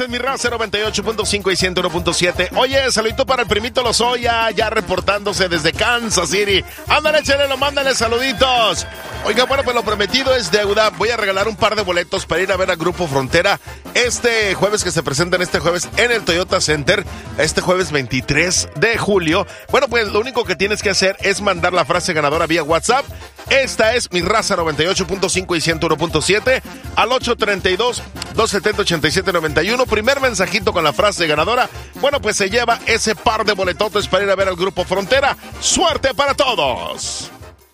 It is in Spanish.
en mi raza 98.5 y 101.7. Oye, saludito para el primito Lozoya, ya reportándose desde Kansas City. Ándale, chelelo, mándale saluditos. Oiga, bueno, pues lo prometido es deuda. Voy a regalar un par de boletos para ir a ver a Grupo Frontera este jueves, que se presentan este jueves en el Toyota Center, este jueves 23 de julio. Bueno, pues lo único que tienes que hacer es mandar la frase ganadora vía WhatsApp. Esta es mi raza 98.5 y 101.7 al 832-270-8791. Primer mensajito con la frase ganadora. Bueno, pues se lleva ese par de boletotes para ir a ver al Grupo Frontera. ¡Suerte para todos!